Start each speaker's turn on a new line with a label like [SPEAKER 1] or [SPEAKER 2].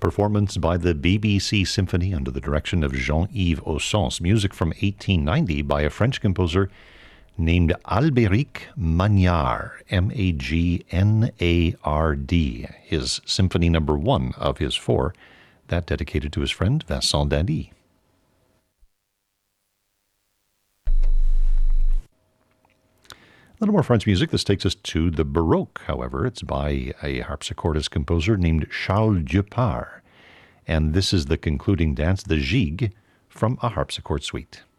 [SPEAKER 1] performance by the BBC Symphony under the direction of Jean-Yves Ossonce, music from 1890 by a French composer named Albéric Magnard, Magnard, his Symphony Number 1 of his 4, that dedicated to his friend Vincent Dany. A little more French music. This takes us to the Baroque, however. It's by a harpsichordist composer named Charles Dupart. And this is the concluding dance, the Gigue, from a harpsichord suite.